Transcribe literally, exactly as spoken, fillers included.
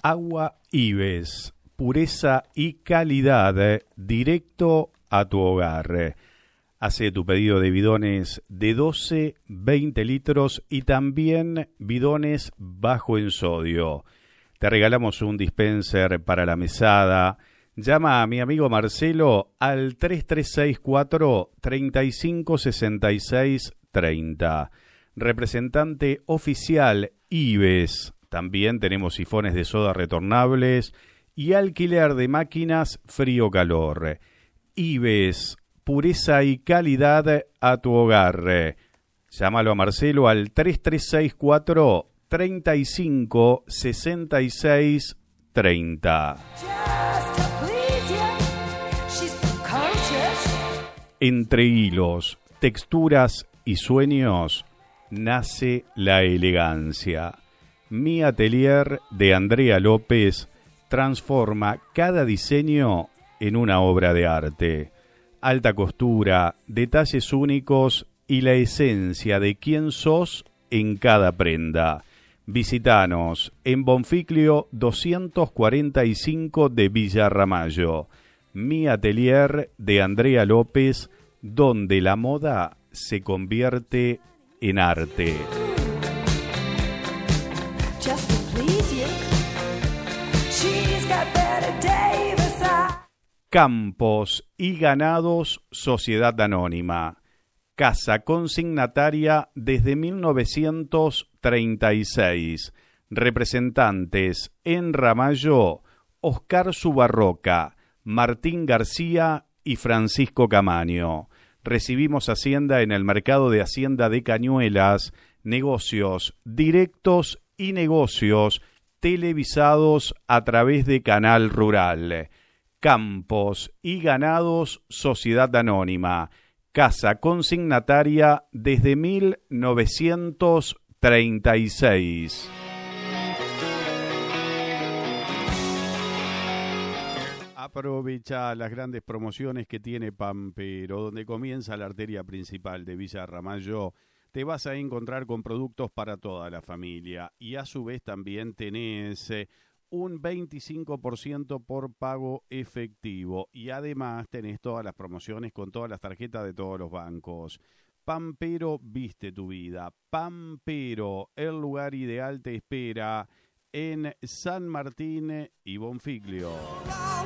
Agua Ives, pureza y calidad directo a tu hogar. Hace tu pedido de bidones de doce, veinte litros y también bidones bajo en sodio. Te regalamos un dispenser para la mesada. Llama a mi amigo Marcelo al tres tres seis cuatro, tres cinco seis seis tres cero. Representante oficial Ives. También tenemos sifones de soda retornables y alquiler de máquinas frío-calor. Ives, pureza y calidad a tu hogar. Llámalo a Marcelo al tres tres seis cuatro, tres cinco seis seis tres cero. Entre hilos, texturas y sueños nace la elegancia. Mi Atelier de Andrea López transforma cada diseño en una obra de arte. Alta costura, detalles únicos y la esencia de quién sos en cada prenda. Visítanos en Bonficlio doscientos cuarenta y cinco de Villa Ramallo. Mi Atelier de Andrea López, donde la moda se convierte en arte. Campos y Ganados Sociedad Anónima. Casa consignataria desde mil novecientos treinta y seis. Representantes en Ramallo, Oscar Subarroca, Martín García y Francisco Camaño. Recibimos Hacienda en el Mercado de Hacienda de Cañuelas, negocios directos y negocios televisados a través de Canal Rural. Campos y Ganados Sociedad Anónima. Casa consignataria desde mil novecientos treinta y seis. Aprovecha las grandes promociones que tiene Pampero, donde comienza la arteria principal de Villa Ramallo. Te vas a encontrar con productos para toda la familia y a su vez también tenés eh, un veinticinco por ciento por pago efectivo y además tenés todas las promociones con todas las tarjetas de todos los bancos. Pampero viste tu vida. Pampero, el lugar ideal te espera en San Martín y Bonficlio.